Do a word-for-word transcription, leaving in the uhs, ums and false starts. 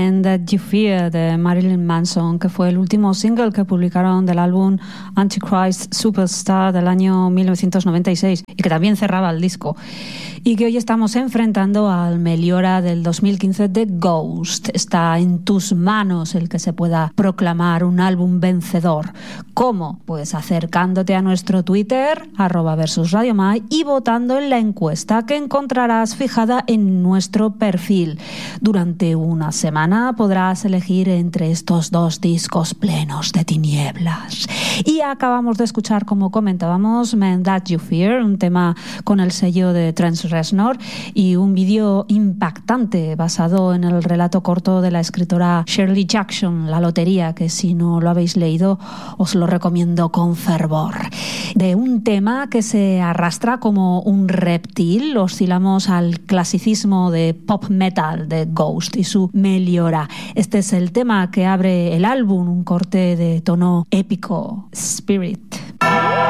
Men That You Fear de Marilyn Manson, que fue el último single que publicaron del álbum Antichrist Superstar del año mil novecientos noventa y seis y que también cerraba el disco, y que hoy estamos enfrentando al Meliora del dos mil quince de Ghost. Está en tus manos el que se pueda proclamar un álbum vencedor. ¿Cómo? Pues acercándote a nuestro Twitter, arroba versus Radio Mai, y votando en la encuesta que encontrarás fijada en nuestro perfil. Durante una semana podrás elegir entre estos dos discos plenos de tinieblas. Y acabamos de escuchar, como comentábamos, Men That You Fear, un tema con el sello de Trent Reznor y un vídeo impactante basado en el relato corto de la escritora Shirley Jackson, La Lotería, que si no lo habéis leído os lo recomiendo con fervor. De un tema que se arrastra como un reptil, oscilamos al clasicismo de pop metal de Ghost y su Meliora. Este es el tema que abre el álbum, un corte de tono épico, Spirit.